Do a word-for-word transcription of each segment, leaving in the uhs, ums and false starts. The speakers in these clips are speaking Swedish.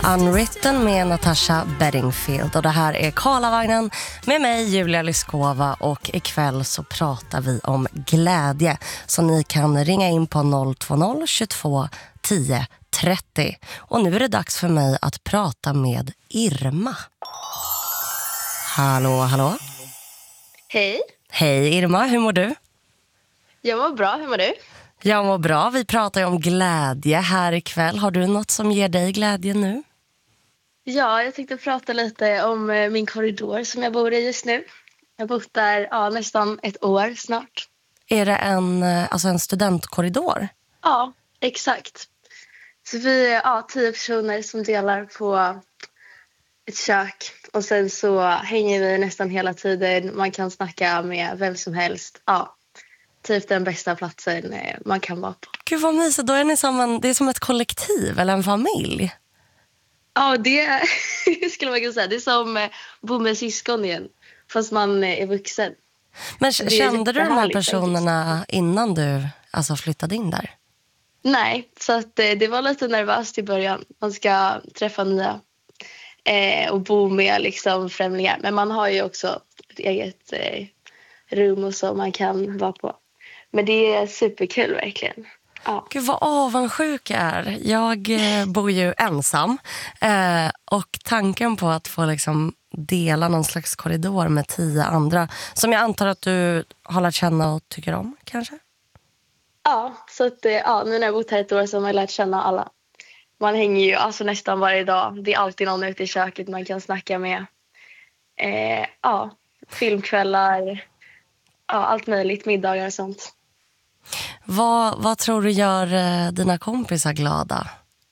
Unwritten med Natasha Bedingfield. Och det här är Karlavagnen med mig, Julia Lyskova. Och ikväll så pratar vi om glädje. Så ni kan ringa in på noll två noll tjugotvå tio trettio. Och nu är det dags för mig att prata med Irma. Hallå, hallå. Hej. Hej Irma, hur mår du? Jag mår bra, hur mår du? Jag mår bra, vi pratar ju om glädje här ikväll. Har du något som ger dig glädje nu? Ja, jag tänkte prata lite om min korridor som jag bor i just nu. Jag har bott där ja, nästan ett år snart. Är det en, alltså en studentkorridor? Ja, exakt. Så vi är ja, tio personer som delar på ett kök. Och sen så hänger vi nästan hela tiden. Man kan snacka med vem som helst. Ja, typ den bästa platsen man kan vara på. Gud vad mysigt, då är ni som en, det är som ett kollektiv eller en familj. Ja, det skulle man kunna säga. Det är som att bo med syskon igen, fast man är vuxen. Men kände du de här personerna innan du alltså, flyttade in där? Nej, så att, det var lite nervöst i början. Man ska träffa nya eh, och bo med liksom, främlingar. Men man har ju också ett eget eh, rum och så man kan vara på. Men det är superkul verkligen. Ja. Gud vad avundsjuk jag är. Jag eh, bor ju ensam. Eh, och tanken på att få liksom, dela någon slags korridor med tio andra. Som jag antar att du har lärt känna och tycker om kanske? Ja, så att, ja, nu när jag bott här ett år så har jag lärt känna alla. Man hänger ju alltså nästan varje dag. Det är alltid någon ute i köket man kan snacka med. Eh, ja, filmkvällar. Ja, allt möjligt, middagar och sånt. Vad, vad tror du gör eh, dina kompisar glada?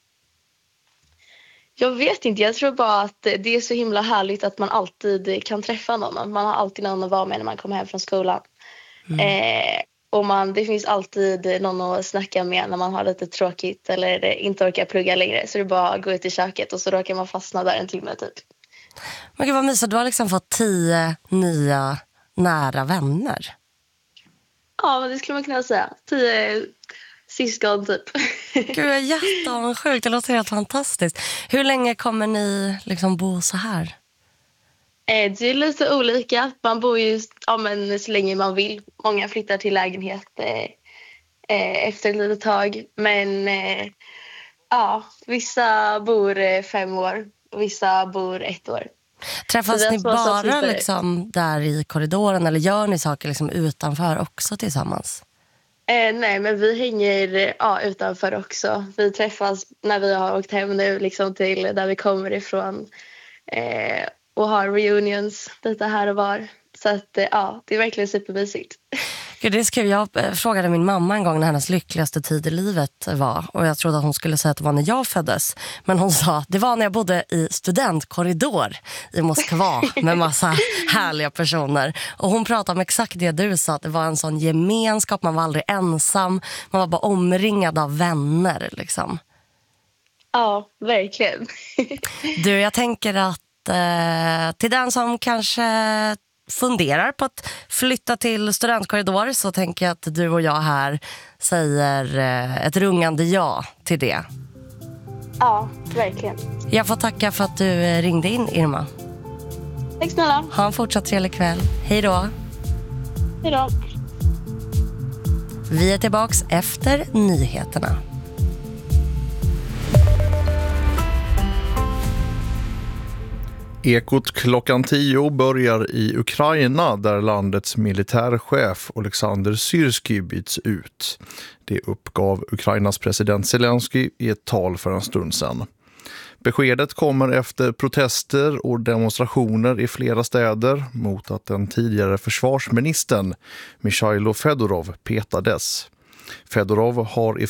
Jag vet inte, jag tror bara att det är så himla härligt att man alltid kan träffa någon. Man har alltid någon att vara med när man kommer hem från skolan. Mm. Eh, och man, det finns alltid någon att snacka med när man har lite tråkigt eller inte orkar plugga längre. Så det är bara att gå ut i köket och så råkar man fastna där en timme typ. Men gud vad mysigt, du har liksom fått tio nya nära vänner. Ja, men det skulle man kunna säga. Tio syskon typ. Gud, jag är jätteavundsjuk. Det låter helt fantastiskt. Hur länge kommer ni liksom bo så här? Eh, det är lite olika. Man bor ju ja, men så länge man vill. Många flyttar till lägenhet eh, eh, efter ett litet tag. Men eh, ja, vissa bor eh, fem år. Och vissa bor ett år. Träffas ni bara liksom där i korridoren eller gör ni saker liksom utanför också tillsammans? Eh, nej, men vi hänger ja, utanför också. Vi träffas när vi har åkt hem nu liksom till där vi kommer ifrån eh, och har reunions lite här och var. Så att eh, ja, det är verkligen supermysigt. Gud, det skrev jag. Frågade min mamma en gång när hennes lyckligaste tid i livet var. Och jag trodde att hon skulle säga att det var när jag föddes. Men hon sa att det var när jag bodde i studentkorridor i Moskva med massa härliga personer. Och hon pratade om exakt det du sa. Att det var en sån gemenskap, man var aldrig ensam. Man var bara omringad av vänner liksom. Ja, verkligen. Du, jag tänker att eh, till den som kanske funderar på att flytta till studentkorridor så tänker jag att du och jag här säger eh, ett rungande ja till det. Ja, verkligen. Jag får tacka för att du eh, ringde in, Irma. Tack snälla. Ha en fortsatt trevlig kväll. Hej då. Hej då. Vi är tillbaks efter nyheterna. Ekot klockan tio börjar i Ukraina där landets militärchef Oleksandr Syrskij byts ut. Det uppgav Ukrainas president Zelensky i ett tal för en stund sedan. Beskedet kommer efter protester och demonstrationer i flera städer mot att den tidigare försvarsministern Mikhailo Fedorov petades. Fedorov har i